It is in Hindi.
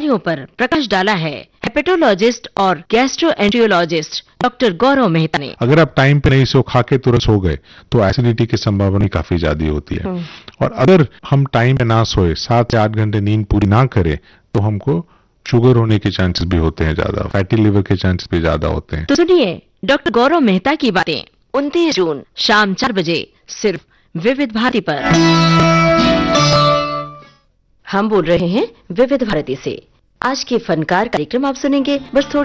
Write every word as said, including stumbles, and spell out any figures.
बीमारियों पर प्रकाश डाला है हेपेटोलॉजिस्ट और गैस्ट्रोएंटेरोलॉजिस्ट डॉक्टर गौरव मेहता ने। अगर आप टाइम पे नहीं सो खा के तुरंत सो गए तो एसिडिटी की संभावना काफी ज्यादा होती है। और अगर हम टाइम पे ना सोए, सात से आठ घंटे नींद पूरी ना करें, तो हमको शुगर होने के चांसेस भी होते हैं ज्यादा, फैटी लिवर के चांसेस भी ज्यादा होते हैं। तो सुनिए डॉक्टर गौरव मेहता की बातें उनतीस जून शाम चार बजे सिर्फ विविध भारती पर। हम बोल रहे हैं विविध भारती से। आज के फनकार कार्यक्रम आप सुनेंगे बस थोड़ी